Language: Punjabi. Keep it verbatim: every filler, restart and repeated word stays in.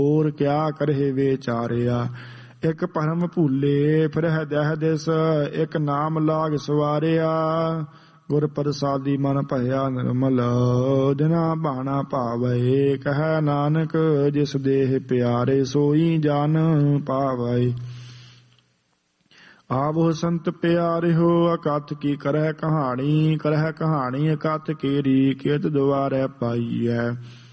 ਹੋਰ ਕਿਆ ਕਰਹਿ ਵਿਚਾਰਿਆ। ਇਕ ਭਰਮ ਭੂਲੇ ਫਿਰਹਿ ਦਹਿ ਦਿਸ, ਇਕ ਨਾਮ ਲਾਗ ਸਵਾਰਿਆ। ਗੁਰ ਪ੍ਰਸਾਦੀ ਮਨ ਭਇਆ ਨਿਰਮਲ, ਦਿਨਾ ਬਾਣਾ ਭਾਵੈ। ਕਹਿ ਨਾਨਕ ਜਿਸ ਦੇਹ ਪਿਆਰੇ, ਸੋਈ ਜਨ ਪਾਵੈ। ਆਵੋ ਸੰਤ ਪਿਆਰਿਓ ਅਕਥ ਕੀ ਕਰਹਿ ਕਹਾਣੀ, ਕਰਹਿ ਕਹਾਣੀ ਅਕਥ ਕੇਰੀ, ਕਿਤ ਦੁਆਰੈ ਪਾਈਐ।